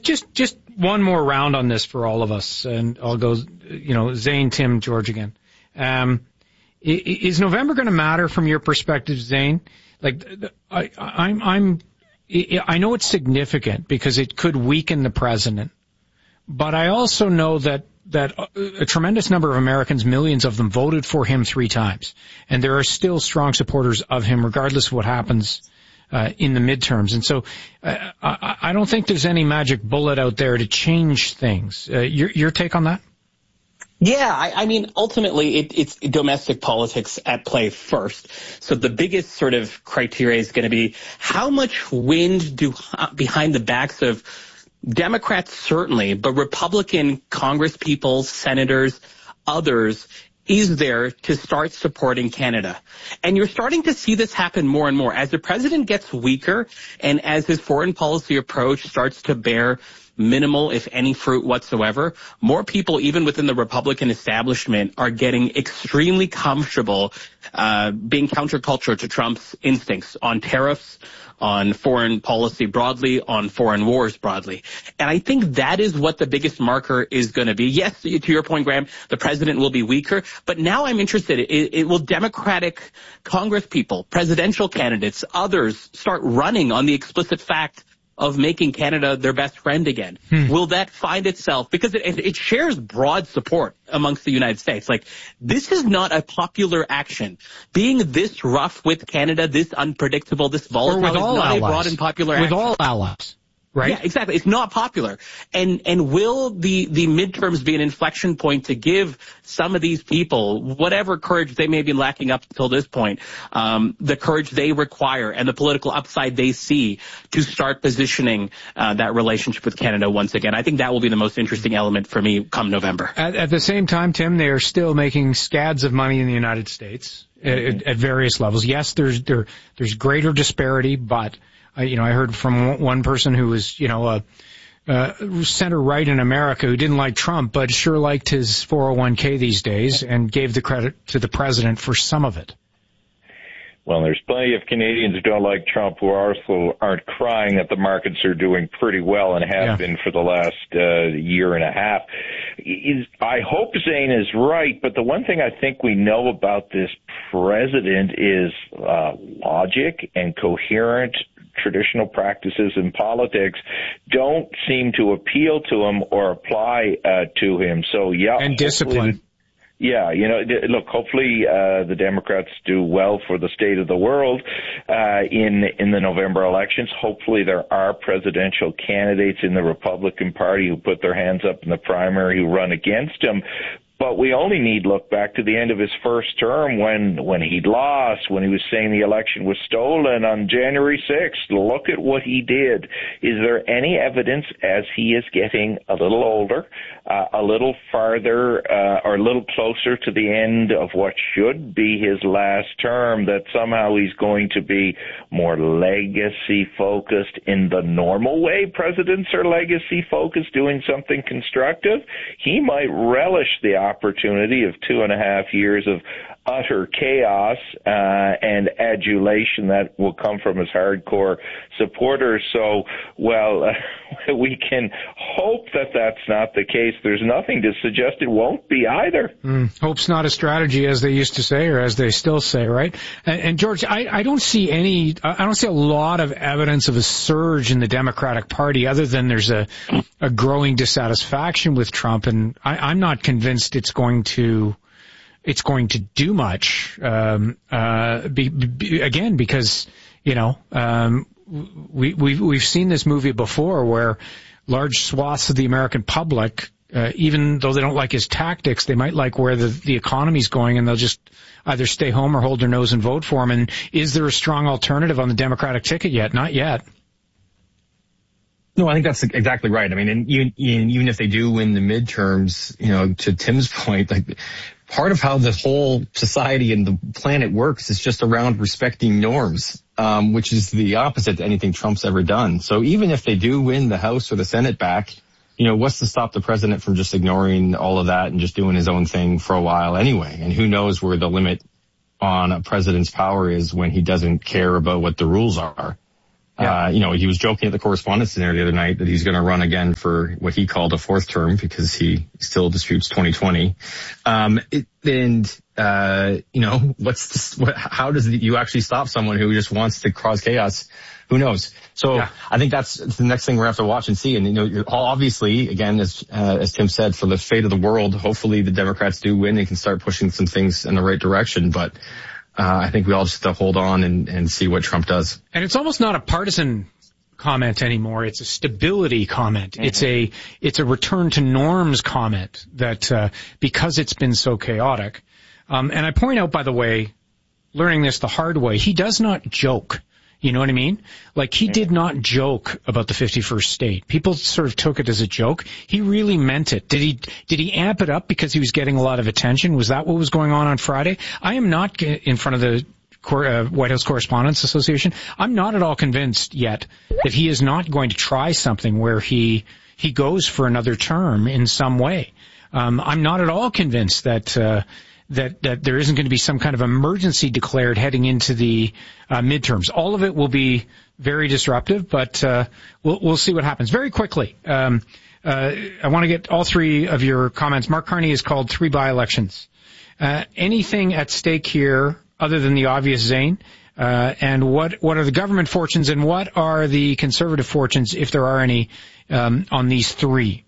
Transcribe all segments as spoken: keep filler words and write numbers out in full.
just just one more round on this for all of us, and I'll go, you know, Zane, Tim, George again. Um, is November going to matter from your perspective, Zane? Like, I, I'm, I'm, I know it's significant because it could weaken the president, but I also know that that a tremendous number of Americans, millions of them, voted for him three times, and there are still strong supporters of him, regardless of what happens uh, in the midterms. And so, uh, I, I don't think there's any magic bullet out there to change things. Uh, your, your take on that? Yeah, I, I mean, ultimately, it, it's domestic politics at play first. So the biggest sort of criteria is going to be how much wind do uh, behind the backs of Democrats, certainly, but Republican congresspeople, senators, others, is there to start supporting Canada. And you're starting to see this happen more and more. As the president gets weaker and as his foreign policy approach starts to bear minimal, if any, fruit whatsoever, more people, even within the Republican establishment, are getting extremely comfortable uh being counterculture to Trump's instincts on tariffs, on foreign policy broadly, on foreign wars broadly. And I think that is what the biggest marker is going to be. Yes, to your point, Graham, the president will be weaker, but now I'm interested. It, it will Democratic Congress people, presidential candidates, others start running on the explicit fact of making Canada their best friend again? Hmm. Will that find itself, because it, it shares broad support amongst the United States. Like, this is not a popular action. Being this rough with Canada, this unpredictable, this volatile, is not allies. a broad and popular with action. With all allies. Right? Yeah, exactly. It's not popular. And and will the, the midterms be an inflection point to give some of these people, whatever courage they may be lacking up until this point, um, the courage they require and the political upside they see to start positioning uh, that relationship with Canada once again? I think that will be the most interesting element for me come November. At, at the same time, Tim, they are still making scads of money in the United States mm-hmm. at, at various levels. Yes, there's there there's greater disparity, but I, you know, I heard from one person who was, you know, a, uh, center right in America who didn't like Trump, but sure liked his four oh one k these days and gave the credit to the president for some of it. Well, there's plenty of Canadians who don't like Trump who also aren't crying that the markets are doing pretty well and have yeah. been for the last uh, year and a half. I hope Zane is right, but the one thing I think we know about this president is uh, logic and coherent traditional practices in politics don't seem to appeal to him or apply uh, to him. So, yeah. And discipline. Yeah, you know, look, hopefully uh, the Democrats do well for the state of the world uh, in in the November elections. Hopefully there are presidential candidates in the Republican Party who put their hands up in the primary who run against him. But we only need look back to the end of his first term when when he'd lost, when he was saying the election was stolen on January sixth. Look at what he did. Is there any evidence as he is getting a little older, uh, a little farther uh, or a little closer to the end of what should be his last term, that somehow he's going to be more legacy-focused in the normal way presidents are legacy-focused, doing something constructive? He might relish the opportunity of two and a half years of utter chaos uh, and adulation that will come from his hardcore supporters. So, well, uh, we can hope that that's not the case. There's nothing to suggest it won't be either. Mm, hope's not a strategy, as they used to say, or as they still say, right? And, and George, I, I don't see any, I don't see a lot of evidence of a surge in the Democratic Party, other than there's a, a growing dissatisfaction with Trump, and I, I'm not convinced it's going to it's going to do much, um, uh, be, be, again, because, you know, um, we, we've, we've seen this movie before where large swaths of the American public, uh, even though they don't like his tactics, they might like where the, the economy's going, and they'll just either stay home or hold their nose and vote for him. And is there a strong alternative on the Democratic ticket yet? Not yet. No, I think that's exactly right. I mean, and even, even if they do win the midterms, you know, to Tim's point, like, part of how the whole society and the planet works is just around respecting norms, um, which is the opposite to anything Trump's ever done. So even if they do win the House or the Senate back, you know, what's to stop the president from just ignoring all of that and just doing his own thing for a while anyway? And who knows where the limit on a president's power is when he doesn't care about what the rules are. Yeah. Uh, you know, he was joking at the Correspondents' Dinner the other night that he's going to run again for what he called a fourth term because he still disputes twenty twenty. Um, it, and, uh, you know, what's this, what, how does you actually stop someone who just wants to cause chaos? Who knows? So yeah. I think that's the next thing we're going to have to watch and see. And, you know, obviously, again, as, uh, as Tim said, for the fate of the world, hopefully the Democrats do win and can start pushing some things in the right direction. But Uh, I think we all just have to hold on and, and see what Trump does. And it's almost not a partisan comment anymore. It's a stability comment. Mm-hmm. It's a, it's a return to norms comment that, uh, because it's been so chaotic. Um, and I point out, by the way, learning this the hard way, he does not joke. You know what I mean? Like, he did not joke about the fifty-first state. People sort of took it as a joke. He really meant it. Did he, did he amp it up because he was getting a lot of attention? Was that what was going on on Friday? I am not in front of the uh, White House Correspondents Association. I'm not at all convinced yet that he is not going to try something where he, he goes for another term in some way. Um, I'm not at all convinced that, uh, that, that there isn't going to be some kind of emergency declared heading into the uh, midterms. All of it will be very disruptive, but uh, we'll, we'll see what happens. Very quickly, um, uh, I want to get all three of your comments. Mark Carney has called three by-elections. Uh, anything at stake here other than the obvious, Zane? Uh, and what, what are the government fortunes and what are the conservative fortunes, if there are any, um, on these three?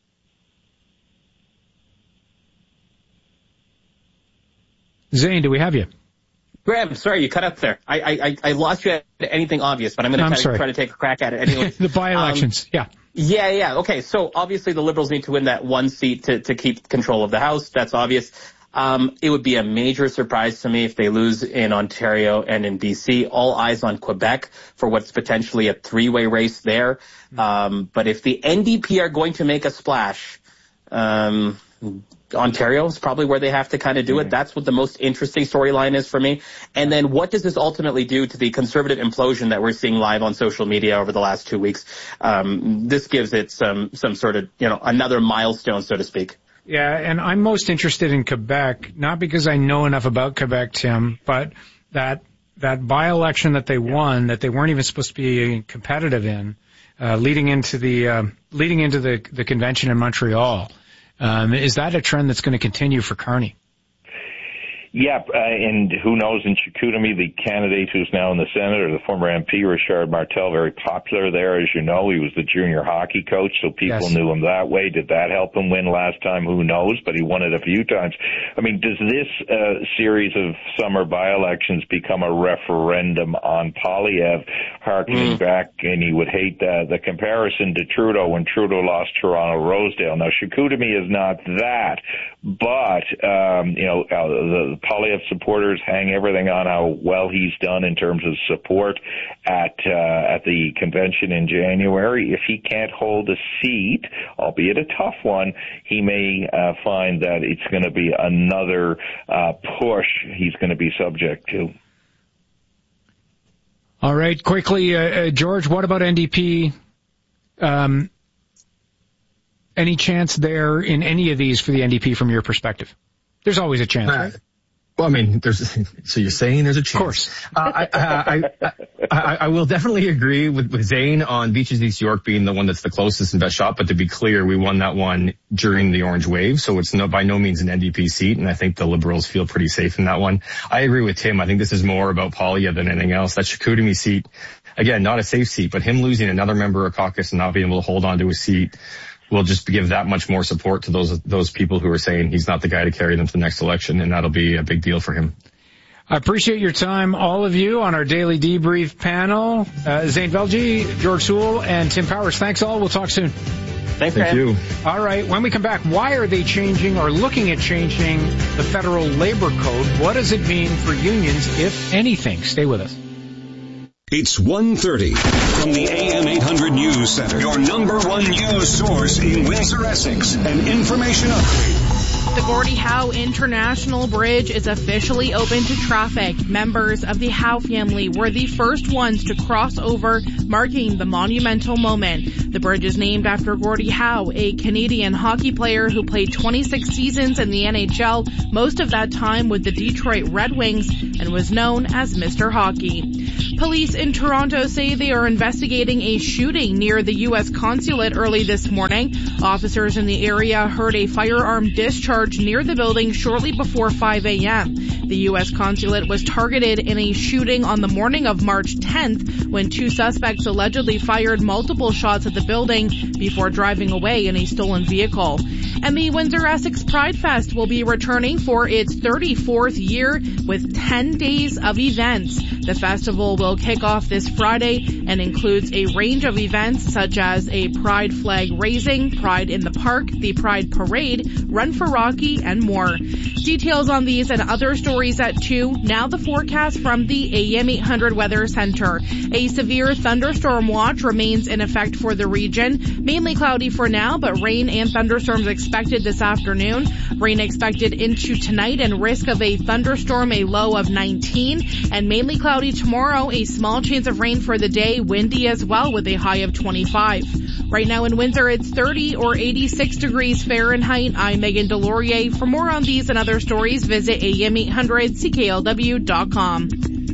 Zane, do we have you? Graham, sorry, you cut up there. I I, I lost you at anything obvious, but I'm going to try to take a crack at it anyway. The by-elections, um, yeah. Yeah, yeah. Okay, so obviously the Liberals need to win that one seat to, to keep control of the House. That's obvious. Um, it would be a major surprise to me if they lose in Ontario and in B C. All eyes on Quebec for what's potentially a three-way race there. Um, but if the N D P are going to make a splash, um, Ontario is probably where they have to kind of do it. That's what the most interesting storyline is for me. And then what does this ultimately do to the conservative implosion that we're seeing live on social media over the last two weeks? Um, this gives it some, some sort of, you know, another milestone, so to speak. Yeah, and I'm most interested in Quebec, not because I know enough about Quebec, Tim, but that, that by-election that they won, that they weren't even supposed to be competitive in, uh, leading into the, uh, leading into the, the convention in Montreal. Um, is that a trend that's going to continue for Carney? Yeah, uh, and who knows, in Chicoutimi, the candidate who's now in the Senate, or the former M P, Richard Martel, very popular there, as you know. He was the junior hockey coach, so people yes. knew him that way. Did that help him win last time? Who knows, but he won it a few times. I mean, does this uh, series of summer by-elections become a referendum on Poilievre, harkening mm. back, and he would hate the, the comparison to Trudeau when Trudeau lost Toronto-Rosedale. Now, Chicoutimi is not that, but, um, you know, uh, the Poilievre supporters hang everything on how well he's done in terms of support at uh, at the convention in January. If he can't hold a seat, albeit a tough one, he may uh, find that it's going to be another uh, push he's going to be subject to. All right, quickly, uh, uh, George, what about N D P? Um, any chance there in any of these for the N D P from your perspective? There's always a chance, right? Well, I mean, there's, so you're saying there's a chance. Of course. Uh, I, I, I, I, I will definitely agree with, with Zane on Beaches East York being the one that's the closest and best shot, but to be clear, we won that one during the Orange Wave, so it's no, by no means an N D P seat, and I think the Liberals feel pretty safe in that one. I agree with Tim. I think this is more about Poilievre than anything else. That Chicoutimi seat, again, not a safe seat, but him losing another member of caucus and not being able to hold on to a seat will just give that much more support to those those people who are saying he's not the guy to carry them to the next election, and that'll be a big deal for him. I appreciate your time, all of you, on our daily debrief panel. Uh, Zane Velji, George Sewell, and Tim Powers. Thanks all. We'll talk soon. Thanks, Thank you. All right. When we come back, why are they changing or looking at changing the federal labor code? What does it mean for unions, if anything? Stay with us. It's one thirty from the A M eight hundred News Center, your number one news source in Windsor, Essex, and information upgrade. The Gordie Howe International Bridge is officially open to traffic. Members of the Howe family were the first ones to cross over, marking the monumental moment. The bridge is named after Gordie Howe, a Canadian hockey player who played twenty-six seasons in the N H L, most of that time with the Detroit Red Wings, and was known as Mister Hockey. Police in Toronto say they are investigating a shooting near the U S consulate early this morning. Officers in the area heard a firearm discharge near the building shortly before five a.m. The U S consulate was targeted in a shooting on the morning of March tenth when two suspects allegedly fired multiple shots at the building before driving away in a stolen vehicle. And the Windsor-Essex Pride Fest will be returning for its thirty-fourth year with ten days of events. The festival will kick off this Friday and includes a range of events such as a Pride flag raising, Pride in the Park, the Pride Parade, Run for Rocky, and more. Details on these and other stories at two. Now the forecast from the A M eight hundred Weather Center. A severe thunderstorm watch remains in effect for the region. Mainly cloudy for now, but rain and thunderstorms expected this afternoon. Rain expected into tonight and risk of a thunderstorm, a low of nineteen. And mainly cloudy tomorrow, a small chance of rain for the day, windy as well with a high of twenty-five. Right now in Windsor, it's thirty or eighty-six degrees Fahrenheit. I'm Megan Delorier. For more on these and other stories, visit A M eight hundred C K L W dot com.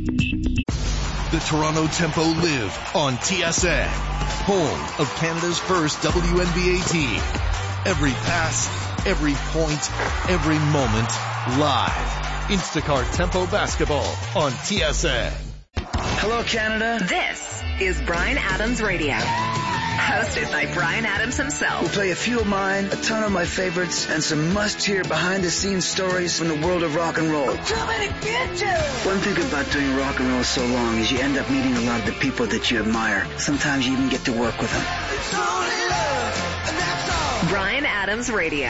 The Toronto Tempo live on T S A, home of Canada's first W N B A team. Every pass, every point, every moment, live. Instacart Tempo Basketball on T S A. Hello, Canada. This is Bryan Adams Radio. Hosted by Bryan Adams himself. We'll play a few of mine, a ton of my favorites, and some must-hear behind-the-scenes stories from the world of rock and roll. Too many bitches! One thing about doing rock and roll so long is you end up meeting a lot of the people that you admire. Sometimes you even get to work with them. It's only love, and that's all. Bryan Adams Radio.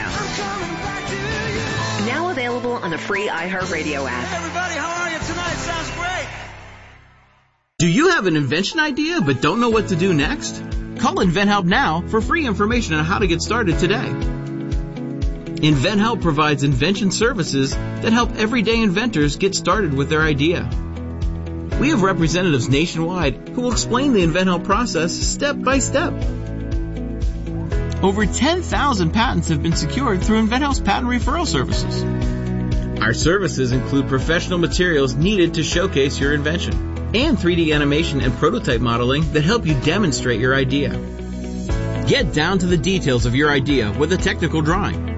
Now available on the free iHeartRadio app. Hey everybody, how are you tonight? Sounds great. Do you have an invention idea but don't know what to do next? Call InventHelp now for free information on how to get started today. InventHelp provides invention services that help everyday inventors get started with their idea. We have representatives nationwide who will explain the InventHelp process step by step. Over ten thousand patents have been secured through InventHelp's patent referral services. Our services include professional materials needed to showcase your invention, and three D animation and prototype modeling that help you demonstrate your idea. Get down to the details of your idea with a technical drawing.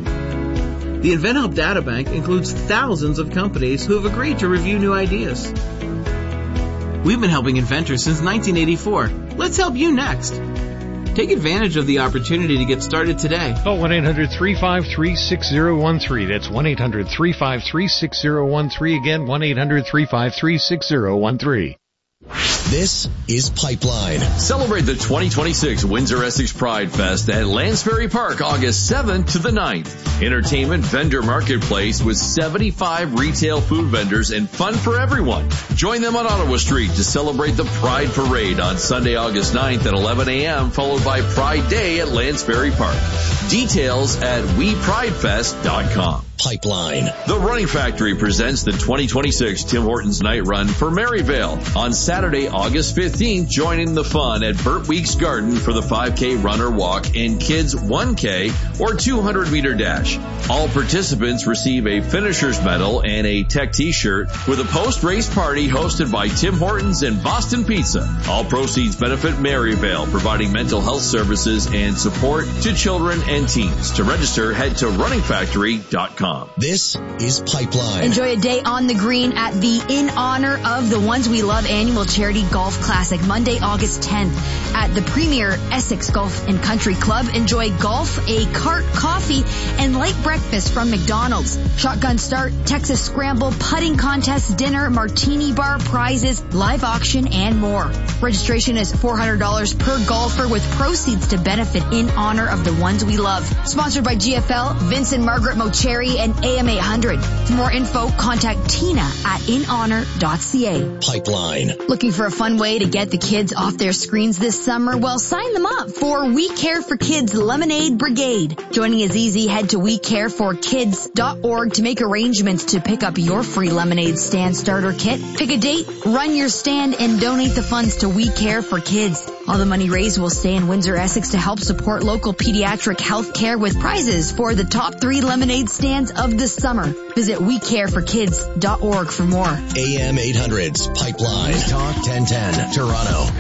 The InventHelp Databank includes thousands of companies who have agreed to review new ideas. We've been helping inventors since nineteen eighty-four. Let's help you next. Take advantage of the opportunity to get started today. Call one eight hundred three five three six zero one three. That's one eight hundred three five three six zero one three. Again, one eight hundred three five three six zero one three. This is Pipeline. Celebrate the twenty twenty-six Windsor-Essex Pride Fest at Lansbury Park, August seventh to the ninth. Entertainment vendor marketplace with seventy-five retail food vendors and fun for everyone. Join them on Ottawa Street to celebrate the Pride Parade on Sunday, August ninth at eleven a.m., followed by Pride Day at Lansbury Park. Details at we pride fest dot com. Pipeline. The Running Factory presents the twenty twenty-six Tim Hortons Night Run for Maryvale. On Saturday, August fifteenth, join in the fun at Burt Weeks Garden for the five K run or walk and kids one K or two hundred meter dash. All participants receive a finisher's medal and a tech t-shirt with a post-race party hosted by Tim Hortons and Boston Pizza. All proceeds benefit Maryvale, providing mental health services and support to children and teens. To register, head to running factory dot com. This is Pipeline. Enjoy a day on the green at the In Honor of the Ones We Love annual charity golf classic, Monday, August tenth at the premier Essex Golf and Country Club. Enjoy golf, a cart, coffee, and light breakfast from McDonald's. Shotgun start, Texas scramble, putting contest, dinner, martini bar, prizes, live auction, and more. Registration is four hundred dollars per golfer with proceeds to benefit In Honor of the Ones We Love. Sponsored by G F L, Vince and Margaret Mocheri, K and A M eight hundred. For more info, contact Tina at in honor dot c a. Pipeline. Looking for a fun way to get the kids off their screens this summer? Well, sign them up for We Care for Kids Lemonade Brigade. Joining is easy. Head to we care for kids dot org to make arrangements to pick up your free lemonade stand starter kit. Pick a date, run your stand, and donate the funds to We Care for Kids. All the money raised will stay in Windsor, Essex to help support local pediatric health care with prizes for the top three lemonade stands of the summer. Visit we care for kids dot org for more. A M eight hundred's Pipeline. Talk ten ten, Toronto.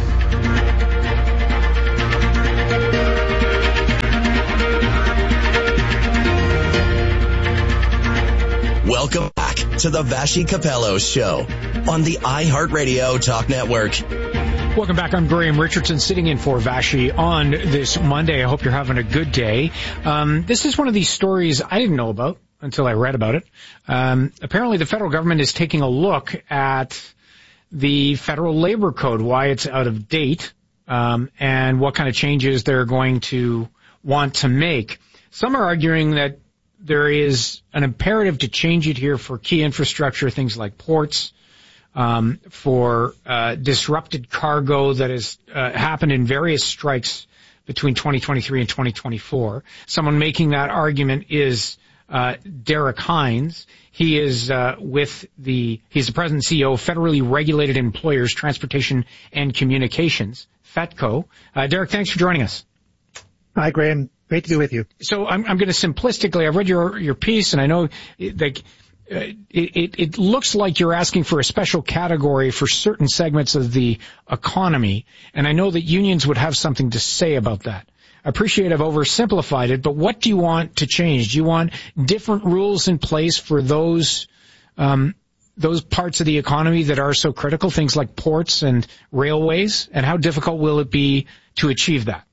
Welcome back to the Vashi Capello Show on the iHeartRadio Talk Network. Welcome back. I'm Graham Richardson, sitting in for Vashi on this Monday. I hope you're having a good day. Um, this is one of these stories I didn't know about until I read about it. Um, apparently the federal government is taking a look at the federal labor code, why it's out of date, um, and what kind of changes they're going to want to make. Some are arguing that there is an imperative to change it here for key infrastructure, things like ports, um, for uh, disrupted cargo that has uh, happened in various strikes between twenty twenty-three and twenty twenty-four. Someone making that argument is uh, Derek Hines. He is uh, with the, he's the president and C E O of Federally Regulated Employers, Transportation and Communications, FETCO. Uh, Derek, thanks for joining us. Hi, Graham. Great to be with you. So I'm, I'm going to simplistically, I've read your, your piece, and I know like uh, it, it, it looks like you're asking for a special category for certain segments of the economy, and I know that unions would have something to say about that. I appreciate I've oversimplified it, but what do you want to change? Do you want different rules in place for those um, those parts of the economy that are so critical, things like ports and railways, and how difficult will it be to achieve that?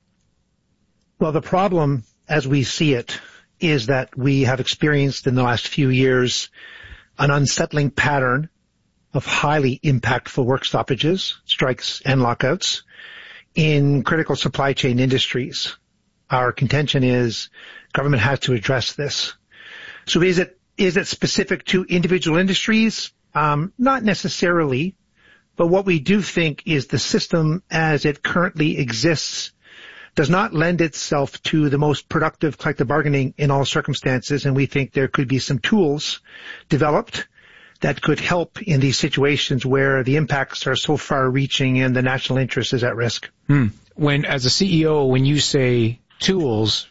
Well, the problem, as we see it, is that we have experienced in the last few years an unsettling pattern of highly impactful work stoppages, strikes, and lockouts in critical supply chain industries. Our contention is government has to address this. So is it is it specific to individual industries? Um, not necessarily, but what we do think is the system as it currently exists does not lend itself to the most productive collective bargaining in all circumstances, and we think there could be some tools developed that could help in these situations where the impacts are so far-reaching and the national interest is at risk. Hmm. When, as a C E O, when you say tools,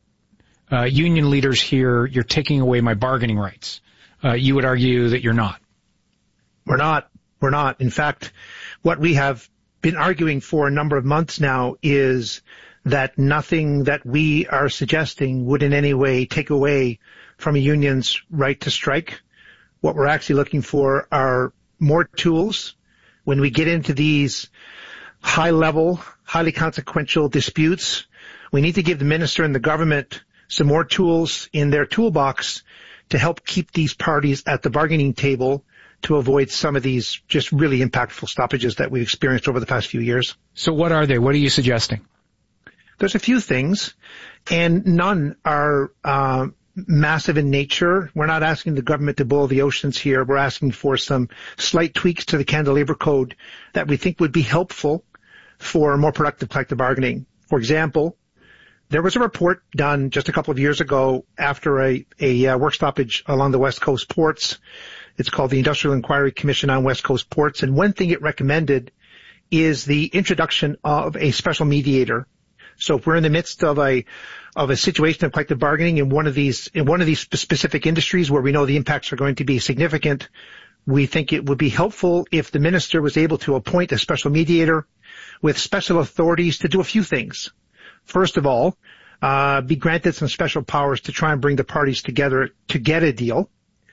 uh, union leaders here, you're taking away my bargaining rights. Uh, you would argue that you're not. We're not. We're not. In fact, what we have been arguing for a number of months now is that nothing that we are suggesting would in any way take away from a union's right to strike. What we're actually looking for are more tools when we get into these high-level, highly consequential disputes. We need to give the minister and the government some more tools in their toolbox to help keep these parties at the bargaining table to avoid some of these just really impactful stoppages that we've experienced over the past few years. So what are they? What are you suggesting? There's a few things, and none are uh, massive in nature. We're not asking the government to boil the oceans here. We're asking for some slight tweaks to the Canada Labour Code that we think would be helpful for more productive collective bargaining. For example, there was a report done just a couple of years ago after a, a uh, work stoppage along the West Coast ports. It's called the Industrial Inquiry Commission on West Coast Ports, and one thing it recommended is the introduction of a special mediator. So if we're in the midst of a of a situation of collective bargaining in one of these in one of these specific industries where we know the impacts are going to be significant, we think it would be helpful if the minister was able to appoint a special mediator with special authorities to do a few things. First of all, uh, be granted some special powers to try and bring the parties together to get a deal.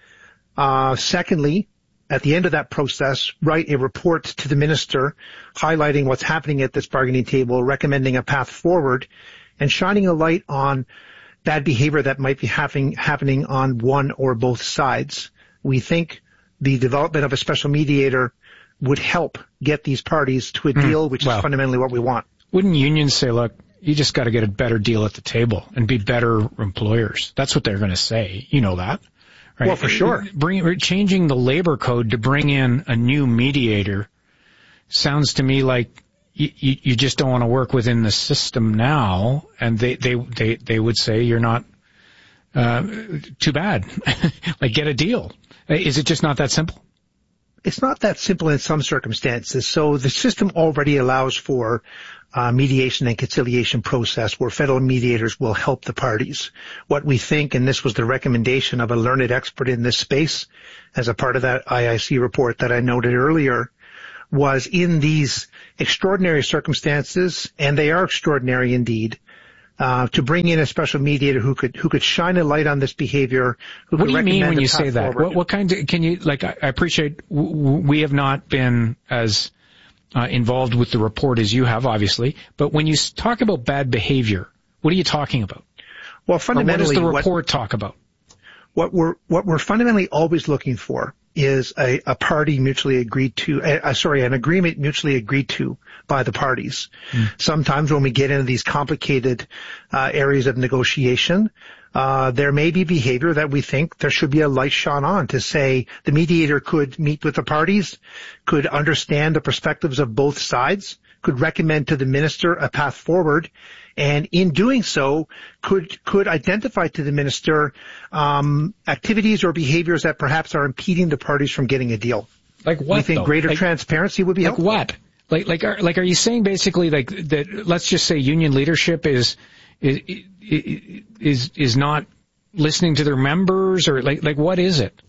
Uh, secondly, at the end of that process, write a report to the minister highlighting what's happening at this bargaining table, recommending a path forward, and shining a light on bad behavior that might be happening, happening on one or both sides. We think the development of a special mediator would help get these parties to a deal, mm, which well, is fundamentally what we want. Wouldn't unions say, look, you just got to get a better deal at the table and be better employers. That's what they're going to say. You know that, right? Well, for sure. Bring, changing the labor code to bring in a new mediator sounds to me like you, you, you just don't want to work within the system now, and they, they, they, they would say you're not, uh, too bad. Like, get a deal. Is it just not that simple? It's not that simple in some circumstances. So the system already allows for uh, mediation and conciliation process where federal mediators will help the parties. What we think, and this was the recommendation of a learned expert in this space as a part of that I I C report that I noted earlier, was in these extraordinary circumstances, and they are extraordinary indeed, Uh, to bring in a special mediator who could who could shine a light on this behavior. Who what could do you mean when you say that? Forward. What, what kind of, can you, like, I, I appreciate w- w- we have not been as uh, involved with the report as you have, obviously, but when you talk about bad behavior, what are you talking about? Well, fundamentally, or what does the report what, talk about? What we're what we're fundamentally always looking for is a, a party mutually agreed to, uh, sorry, an agreement mutually agreed to by the parties. Mm. Sometimes when we get into these complicated uh, areas of negotiation, uh, there may be behavior that we think there should be a light shone on to say the mediator could meet with the parties, could understand the perspectives of both sides, could recommend to the minister a path forward, and in doing so, could could identify to the minister um, activities or behaviors that perhaps are impeding the parties from getting a deal. Like what? We think though? greater like, transparency would be like helpful. what? Like like are, like are you saying basically like that? Let's just say union leadership is is is is not listening to their members, or like like what is it?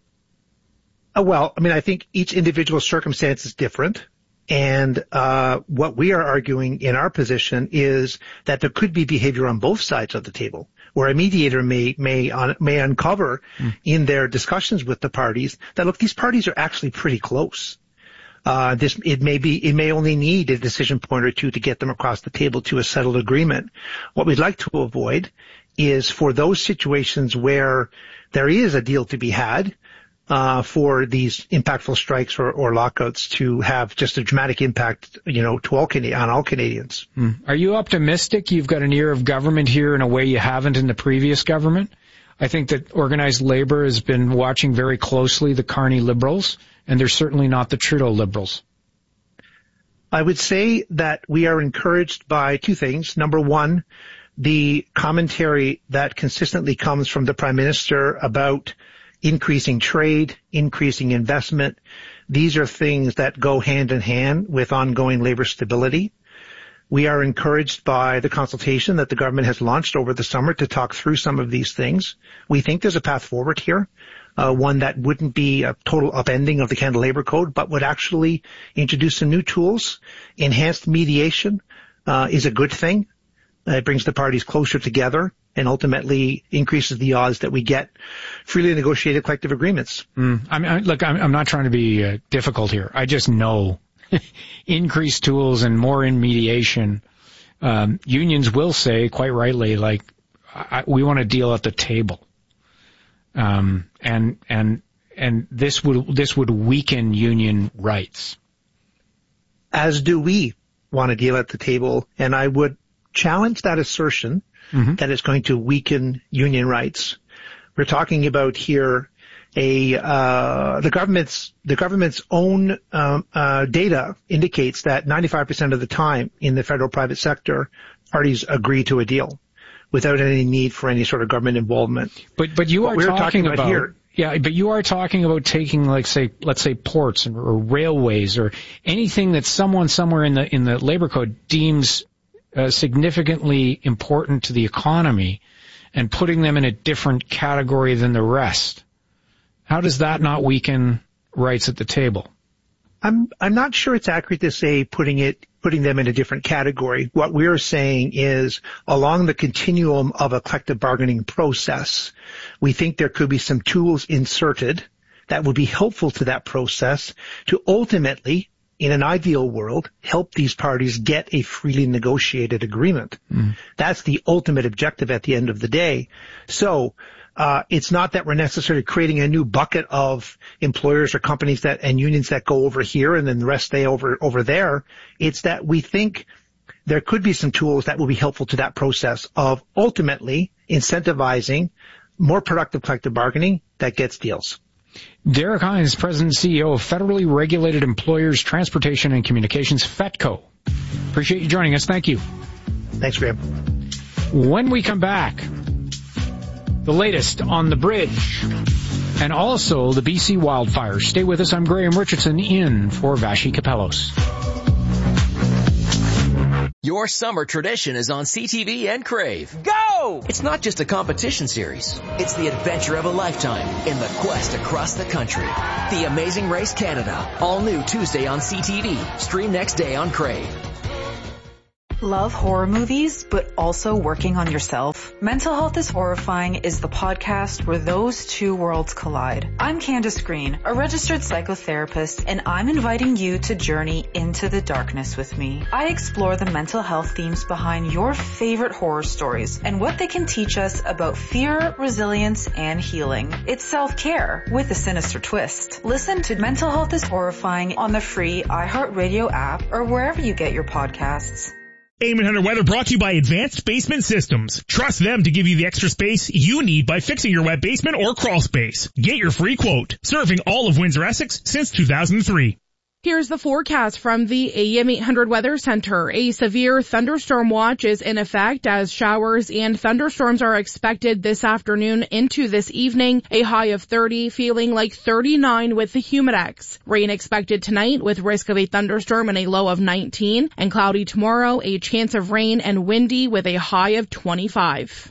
Uh, well, I mean, I think each individual circumstance is different. And uh what we are arguing in our position is that there could be behavior on both sides of the table, where a mediator may may un, may uncover mm. in their discussions with the parties that, look, these parties are actually pretty close. Uh this it may be it may only need a decision point or two to get them across the table to a settled agreement. What we'd like to avoid is for those situations where there is a deal to be had, Uh, for these impactful strikes or, or lockouts to have just a dramatic impact, you know, to all Can- on all Canadians. Hmm. Are you optimistic you've got an ear of government here in a way you haven't in the previous government? I think that organized labor has been watching very closely the Carney Liberals, and they're certainly not the Trudeau Liberals. I would say that we are encouraged by two things. Number one, the commentary that consistently comes from the Prime Minister about increasing trade, increasing investment. These are things that go hand in hand with ongoing labor stability. We are encouraged by the consultation that the government has launched over the summer to talk through some of these things. We think there's a path forward here, uh, one that wouldn't be a total upending of the Canada Labor Code, but would actually introduce some new tools. Enhanced mediation uh, is a good thing. Uh, it brings the parties closer together and ultimately increases the odds that we get freely negotiated collective agreements. Mm. I mean, I, look, I'm, I'm not trying to be uh, difficult here. I just know increased tools and more in mediation. Um, unions will say, quite rightly, like, I, we want a deal at the table. Um, and, and, and this would, this would weaken union rights. As do we want a deal at the table. And I would challenge that assertion mm-hmm. that it's going to weaken union rights. We're talking about here a uh the government's the government's own um, uh data indicates that ninety-five percent of the time in the federal private sector, parties agree to a deal without any need for any sort of government involvement. But but you what are we're talking, talking about, about here. Yeah, but you are talking about taking, like, say, let's say ports or, or railways or anything that someone somewhere in the in the labor code deems Uh, significantly important to the economy and putting them in a different category than the rest. How does that not weaken rights at the table? I'm I'm not sure it's accurate to say putting it putting them in a different category. What we're saying is along the continuum of a collective bargaining process, we think there could be some tools inserted that would be helpful to that process to ultimately, in an ideal world, help these parties get a freely negotiated agreement. Mm. That's the ultimate objective at the end of the day. So uh it's not that we're necessarily creating a new bucket of employers or companies that and unions that go over here and then the rest stay over over there. It's that we think there could be some tools that will be helpful to that process of ultimately incentivizing more productive collective bargaining that gets deals. Derek Hines, President and C E O of Federally Regulated Employers Transportation and Communications, FETCO. Appreciate you joining us. Thank you. Thanks, Graham. When we come back, the latest on the bridge and also the B C wildfires. Stay with us. I'm Graham Richardson in for Vassy Kapelos. Your summer tradition is on C T V and Crave. Go! It's not just a competition series. It's the adventure of a lifetime in the quest across the country. The Amazing Race Canada. All new Tuesday on C T V. Stream next day on Crave. Love horror movies, but also working on yourself? Mental Health is Horrifying is the podcast where those two worlds collide. I'm Candace Green, a registered psychotherapist, and I'm inviting you to journey into the darkness with me. I explore the mental health themes behind your favorite horror stories and what they can teach us about fear, resilience, and healing. It's self-care with a sinister twist. Listen to Mental Health is Horrifying on the free iHeartRadio app or wherever you get your podcasts. A M eight hundred Weather brought to you by Advanced Basement Systems. Trust them to give you the extra space you need by fixing your wet basement or crawl space. Get your free quote. Serving all of Windsor-Essex since two thousand three. Here's the forecast from the A M eight hundred Weather Center. A severe thunderstorm watch is in effect as showers and thunderstorms are expected this afternoon into this evening. A high of thirty, feeling like thirty-nine with the Humidex. Rain expected tonight with risk of a thunderstorm and a low of nineteen. And cloudy tomorrow, a chance of rain and windy with a high of twenty-five.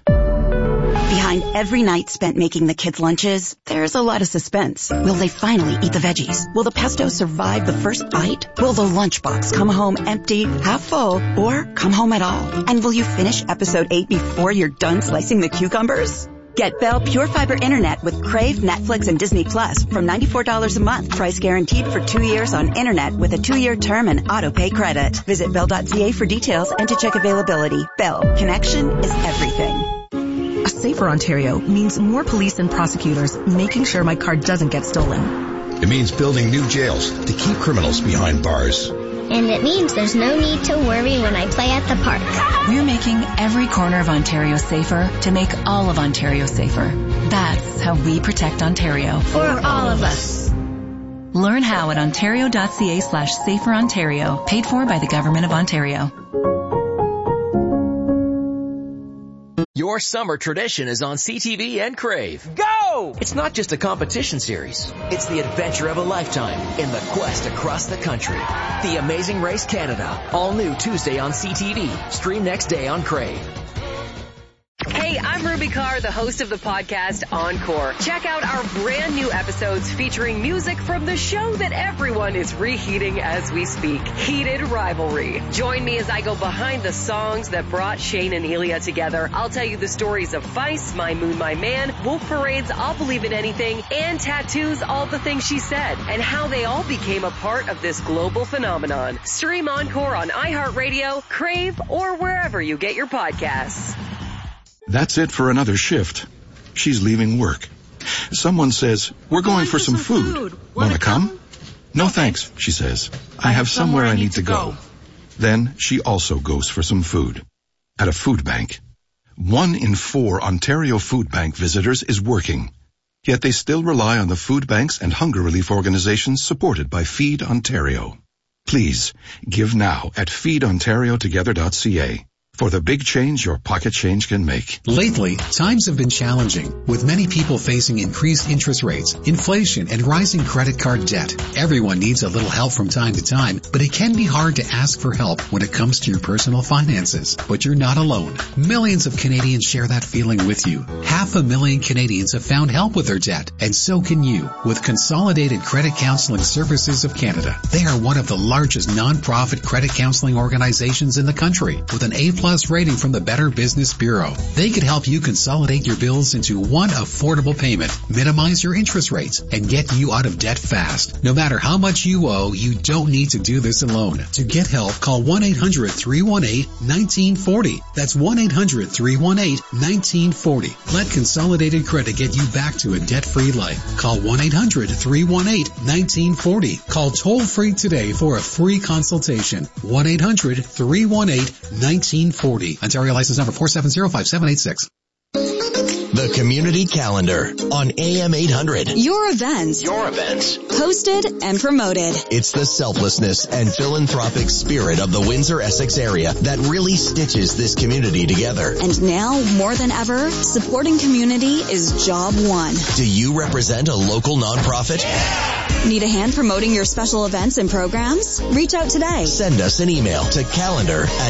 Behind every night spent making the kids' lunches, there's a lot of suspense. Will they finally eat the veggies? Will the pesto survive the first bite? Will the lunchbox come home empty, half full, or come home at all? And will you finish episode eight before you're done slicing the cucumbers? Get Bell Pure Fiber Internet with Crave, Netflix, and Disney Plus from ninety-four dollars a month. Price guaranteed for two years on Internet with a two-year term and auto-pay credit. Visit bell dot c a for details and to check availability. Bell. Connection is everything. A safer Ontario means more police and prosecutors making sure my car doesn't get stolen. It means building new jails to keep criminals behind bars. And it means there's no need to worry when I play at the park. We're making every corner of Ontario safer to make all of Ontario safer. That's how we protect Ontario. For all of us. Learn how at ontario.ca slash safer Ontario. Paid for by the Government of Ontario. Your summer tradition is on C T V and Crave. Go! It's not just a competition series. It's the adventure of a lifetime in the quest across the country. The Amazing Race Canada. All new Tuesday on C T V. Stream next day on Crave. Hey, I'm Ruby Carr, the host of the podcast Encore. Check out our brand new episodes featuring music from the show that everyone is reheating as we speak, Heated Rivalry. Join me as I go behind the songs that brought Shane and Elia together. I'll tell you the stories of Feist, My Moon, My Man, Wolf Parade's I'll Believe in Anything, and Tattoo's All the Things She Said, and how they all became a part of this global phenomenon. Stream Encore on iHeartRadio, Crave, or wherever you get your podcasts. That's it for another shift. She's leaving work. Someone says, we're going for some food. Want to come? No thanks, she says. I have somewhere I need to go. Then she also goes for some food. At a food bank. One in four Ontario food bank visitors is working. Yet they still rely on the food banks and hunger relief organizations supported by Feed Ontario. Please, give now at feed ontario together dot c a. For the big change your pocket change can make. Lately, times have been challenging, with many people facing increased interest rates, inflation, and rising credit card debt. Everyone needs a little help from time to time, but it can be hard to ask for help when it comes to your personal finances. But you're not alone. Millions of Canadians share that feeling with you. Half a million Canadians have found help with their debt, and so can you, with Consolidated Credit Counseling Services of Canada. They are one of the largest non-profit credit counseling organizations in the country, with an A plus rating from the Better Business Bureau. They could help you consolidate your bills into one affordable payment, minimize your interest rates, and get you out of debt fast. No matter how much you owe, you don't need to do this alone. To get help, call one eight hundred three one eight one nine four zero. That's one eight hundred three one eight one nine four zero. Let Consolidated Credit get you back to a debt-free life. Call one eight hundred three one eight one nine four zero. Call toll-free today for a free consultation. one eight hundred three one eight one nine four zero. Ontario license number four seven zero five seven eight six. The Community Calendar on A M eight hundred. Your events. Your events. Hosted and promoted. It's the selflessness and philanthropic spirit of the Windsor-Essex area that really stitches this community together. And now, more than ever, supporting community is job one. Do you represent a local nonprofit? Need a hand promoting your special events and programs? Reach out today. Send us an email to calendar at